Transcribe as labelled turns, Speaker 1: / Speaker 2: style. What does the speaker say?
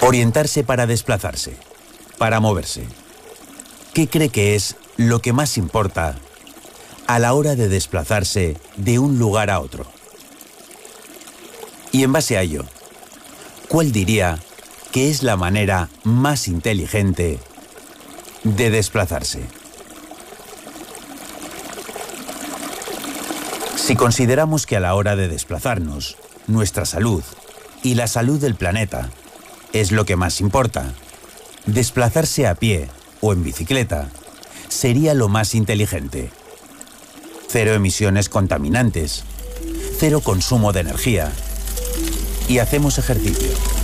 Speaker 1: Orientarse para desplazarse, para moverse. ¿Qué cree que es lo que más importa a la hora de desplazarse de un lugar a otro? Y en base a ello, ¿cuál diría que es la manera más inteligente de desplazarse? Si consideramos que a la hora de desplazarnos, nuestra salud y la salud del planeta es lo que más importa, desplazarse a pie o en bicicleta sería lo más inteligente. Cero emisiones contaminantes, cero consumo de energía y hacemos ejercicio.